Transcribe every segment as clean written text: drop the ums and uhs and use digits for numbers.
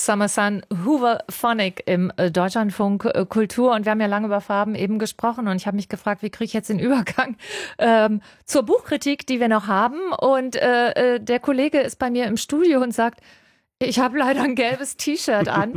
Summer Sun Hooverphonic im Deutschlandfunk Kultur. Und wir haben ja lange über Farben eben gesprochen. Und ich habe mich gefragt, wie kriege ich jetzt den Übergang zur Buchkritik, die wir noch haben. Und der Kollege ist bei mir im Studio und sagt, ich habe leider ein gelbes T-Shirt an.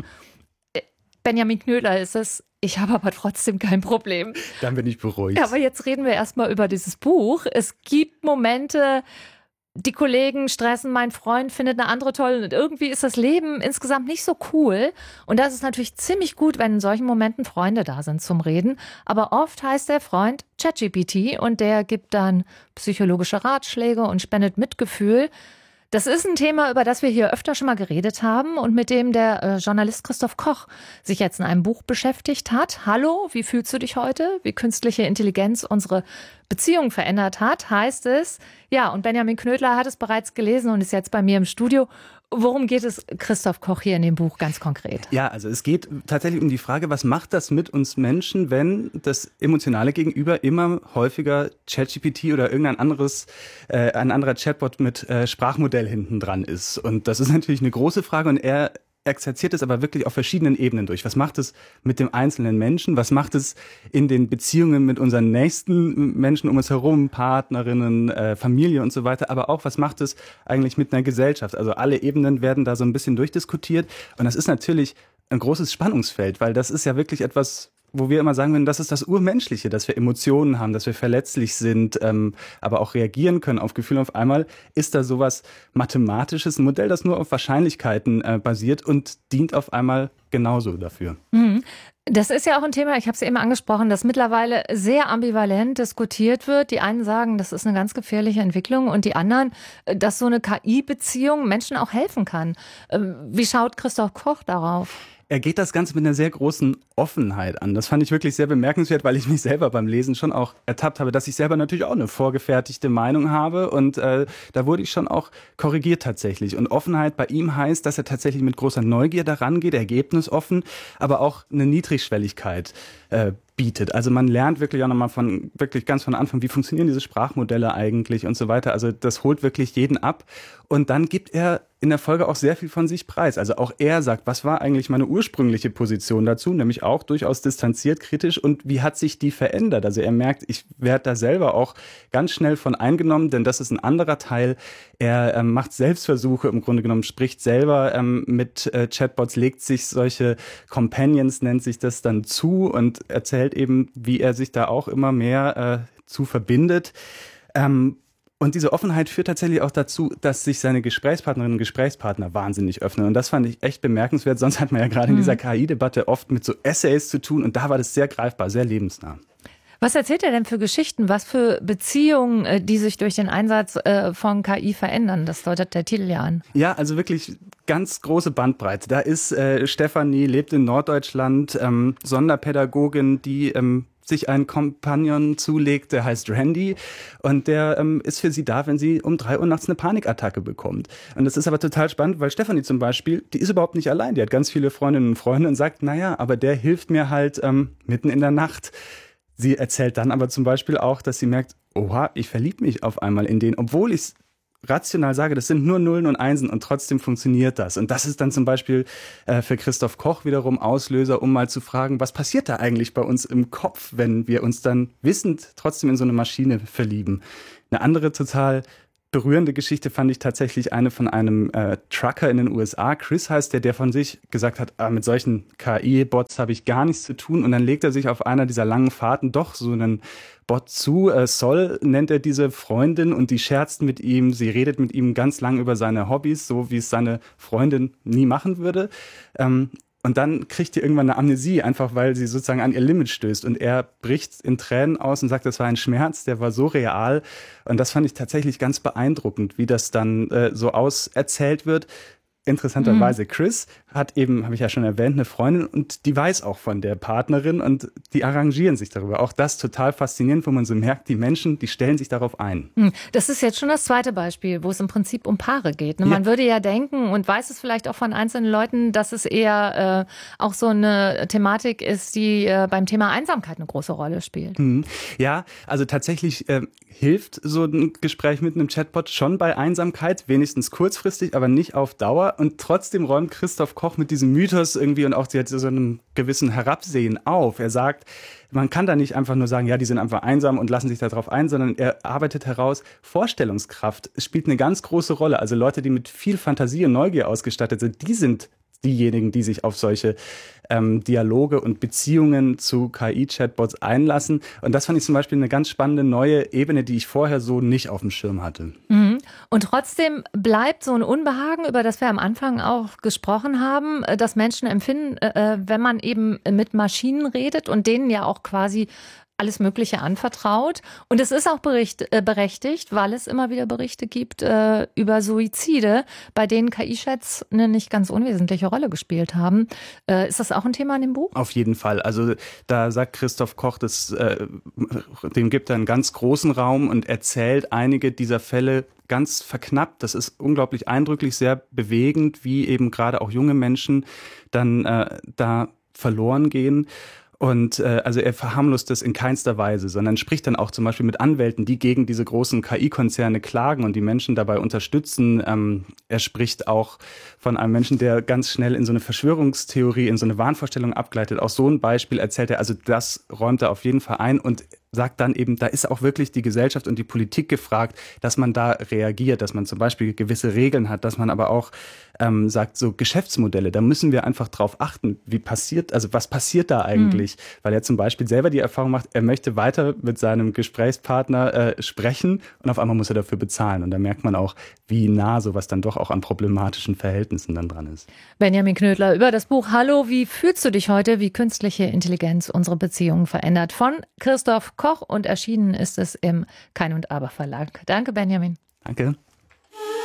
Benjamin Knödler ist es. Ich habe aber trotzdem kein Problem. Dann bin ich beruhigt. Ja, aber jetzt reden wir erstmal über dieses Buch. Es gibt Momente, die Kollegen stressen, mein Freund findet eine andere toll und irgendwie ist das Leben insgesamt nicht so cool. Und das ist natürlich ziemlich gut, wenn in solchen Momenten Freunde da sind zum Reden. Aber oft heißt der Freund ChatGPT und der gibt dann psychologische Ratschläge und spendet Mitgefühl. Das ist ein Thema, über das wir hier öfter schon mal geredet haben und mit dem der Journalist Christoph Koch sich jetzt in einem Buch beschäftigt hat. Hallo, wie fühlst du dich heute? Wie künstliche Intelligenz unsere Beziehung verändert hat, heißt es. Ja, und Benjamin Knödler hat es bereits gelesen und ist jetzt bei mir im Studio. Worum geht es Christoph Koch hier in dem Buch ganz konkret? Ja, also es geht tatsächlich um die Frage, was macht das mit uns Menschen, wenn das emotionale Gegenüber immer häufiger ChatGPT oder ein anderer Chatbot mit Sprachmodell hinten dran ist. Und das ist natürlich eine große Frage und er exerziert es aber wirklich auf verschiedenen Ebenen durch. Was macht es mit dem einzelnen Menschen? Was macht es in den Beziehungen mit unseren nächsten Menschen um uns herum, Partnerinnen, Familie und so weiter? Aber auch, was macht es eigentlich mit einer Gesellschaft? Also alle Ebenen werden da so ein bisschen durchdiskutiert. Und das ist natürlich ein großes Spannungsfeld, weil das ist ja wirklich etwas, wo wir immer sagen würden, das ist das Urmenschliche, dass wir Emotionen haben, dass wir verletzlich sind, aber auch reagieren können auf Gefühle. Auf einmal ist da sowas Mathematisches, ein Modell, das nur auf Wahrscheinlichkeiten basiert und dient auf einmal genauso dafür. Mhm. Das ist ja auch ein Thema, ich habe es eben angesprochen, das mittlerweile sehr ambivalent diskutiert wird. Die einen sagen, das ist eine ganz gefährliche Entwicklung und die anderen, dass so eine KI-Beziehung Menschen auch helfen kann. Wie schaut Christoph Koch darauf? Er geht das Ganze mit einer sehr großen Offenheit an. Das fand ich wirklich sehr bemerkenswert, weil ich mich selber beim Lesen schon auch ertappt habe, dass ich selber natürlich auch eine vorgefertigte Meinung habe. Und da wurde ich schon auch korrigiert tatsächlich. Und Offenheit bei ihm heißt, dass er tatsächlich mit großer Neugier daran geht, ergebnisoffen, aber auch eine Niedrigschwelligkeit bietet. Also man lernt wirklich auch nochmal wirklich ganz von Anfang, wie funktionieren diese Sprachmodelle eigentlich und so weiter. Also das holt wirklich jeden ab. Und dann gibt er in der Folge auch sehr viel von sich preis. Also auch er sagt, was war eigentlich meine ursprüngliche Position dazu, nämlich auch durchaus distanziert, kritisch und wie hat sich die verändert? Also er merkt, ich werde da selber auch ganz schnell von eingenommen, denn das ist ein anderer Teil. Er macht Selbstversuche, im Grunde genommen spricht selber mit Chatbots, legt sich solche Companions, nennt sich das dann zu und erzählt eben, wie er sich da auch immer mehr zu verbindet. Und diese Offenheit führt tatsächlich auch dazu, dass sich seine Gesprächspartnerinnen und Gesprächspartner wahnsinnig öffnen. Und das fand ich echt bemerkenswert. Sonst hat man ja gerade in dieser KI-Debatte oft mit so Essays zu tun. Und da war das sehr greifbar, sehr lebensnah. Was erzählt er denn für Geschichten? Was für Beziehungen, die sich durch den Einsatz von KI verändern? Das deutet der Titel ja an. Ja, also wirklich ganz große Bandbreite. Da ist Stefanie, lebt in Norddeutschland, Sonderpädagogin, die sich einen Kompagnon zulegt, der heißt Randy und der ist für sie da, wenn sie um 3 Uhr nachts eine Panikattacke bekommt. Und das ist aber total spannend, weil Stefanie zum Beispiel, die ist überhaupt nicht allein, die hat ganz viele Freundinnen und Freunde und sagt, naja, aber der hilft mir halt mitten in der Nacht. Sie erzählt dann aber zum Beispiel auch, dass sie merkt, oha, ich verliebe mich auf einmal in den, obwohl ich rational sage, das sind nur Nullen und Einsen und trotzdem funktioniert das. Und das ist dann zum Beispiel für Christoph Koch wiederum Auslöser, um mal zu fragen, was passiert da eigentlich bei uns im Kopf, wenn wir uns dann wissend trotzdem in so eine Maschine verlieben. Eine andere total berührende Geschichte fand ich tatsächlich eine von einem Trucker in den USA. Chris heißt der von sich gesagt hat, mit solchen KI-Bots habe ich gar nichts zu tun. Und dann legt er sich auf einer dieser langen Fahrten doch so einen Bot zu. Sol nennt er diese Freundin und die scherzt mit ihm. Sie redet mit ihm ganz lang über seine Hobbys, so wie es seine Freundin nie machen würde. Und dann kriegt ihr irgendwann eine Amnesie, einfach weil sie sozusagen an ihr Limit stößt. Und er bricht in Tränen aus und sagt, das war ein Schmerz, der war so real. Und das fand ich tatsächlich ganz beeindruckend, wie das dann so auserzählt wird. Interessanterweise, Chris hat eben, habe ich ja schon erwähnt, eine Freundin und die weiß auch von der Partnerin und die arrangieren sich darüber. Auch das total faszinierend, wo man so merkt, die Menschen, die stellen sich darauf ein. Das ist jetzt schon das zweite Beispiel, wo es im Prinzip um Paare geht. Man würde ja denken und weiß es vielleicht auch von einzelnen Leuten, dass es eher auch so eine Thematik ist, die beim Thema Einsamkeit eine große Rolle spielt. Ja, also tatsächlich hilft so ein Gespräch mit einem Chatbot schon bei Einsamkeit, wenigstens kurzfristig, aber nicht auf Dauer. Und trotzdem räumt Christoph Koch Koch mit diesem Mythos irgendwie und auch so einem gewissen Herabsehen auf. Er sagt, man kann da nicht einfach nur sagen, ja, die sind einfach einsam und lassen sich darauf ein, sondern er arbeitet heraus, Vorstellungskraft spielt eine ganz große Rolle. Also Leute, die mit viel Fantasie und Neugier ausgestattet sind, die sind diejenigen, die sich auf solche Dialoge und Beziehungen zu KI-Chatbots einlassen. Und das fand ich zum Beispiel eine ganz spannende neue Ebene, die ich vorher so nicht auf dem Schirm hatte. Mhm. Und trotzdem bleibt so ein Unbehagen, über das wir am Anfang auch gesprochen haben, das Menschen empfinden, wenn man eben mit Maschinen redet und denen ja auch quasi alles Mögliche anvertraut. Und es ist auch berechtigt, weil es immer wieder Berichte gibt über Suizide, bei denen KI-Chats eine nicht ganz unwesentliche Rolle gespielt haben. Ist das auch ein Thema in dem Buch? Auf jeden Fall. Also da sagt Christoph Koch, dem gibt er einen ganz großen Raum und erzählt einige dieser Fälle ganz verknappt. Das ist unglaublich eindrücklich, sehr bewegend, wie eben gerade auch junge Menschen dann da verloren gehen. Und also er verharmlost das in keinster Weise, sondern spricht dann auch zum Beispiel mit Anwälten, die gegen diese großen KI-Konzerne klagen und die Menschen dabei unterstützen. Er spricht auch von einem Menschen, der ganz schnell in so eine Verschwörungstheorie, in so eine Wahnvorstellung abgleitet. Auch so ein Beispiel erzählt er, also das räumt er auf jeden Fall ein und sagt dann eben, da ist auch wirklich die Gesellschaft und die Politik gefragt, dass man da reagiert, dass man zum Beispiel gewisse Regeln hat, dass man aber auch sagt, so Geschäftsmodelle, da müssen wir einfach drauf achten, was passiert da eigentlich? Weil er zum Beispiel selber die Erfahrung macht, er möchte weiter mit seinem Gesprächspartner sprechen und auf einmal muss er dafür bezahlen. Und da merkt man auch, wie nah sowas dann doch auch an problematischen Verhältnissen dann dran ist. Benjamin Knödler über das Buch Hallo, wie fühlst du dich heute? Wie künstliche Intelligenz unsere Beziehungen verändert. Von Christoph Koch und erschienen ist es im Kein und Aber Verlag. Danke, Benjamin. Danke.